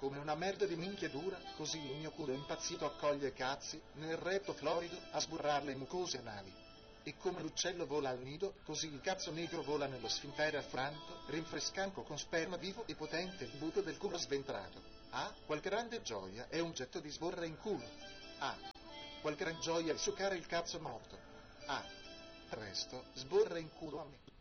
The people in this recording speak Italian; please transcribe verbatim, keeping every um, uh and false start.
Come una merda di minchia dura, così il mio culo impazzito accoglie cazzi nel retto florido a sburrar le mucose anali. E come l'uccello vola al nido, così il cazzo negro vola nello sfintere affranto, rinfrescando con sperma vivo e potente il buco del culo sventrato. Ah, qual grande gioia è un getto di sborra in culo. Ah, qual gran gioia è succare il cazzo morto. Ah, presto, sborra in culo a me.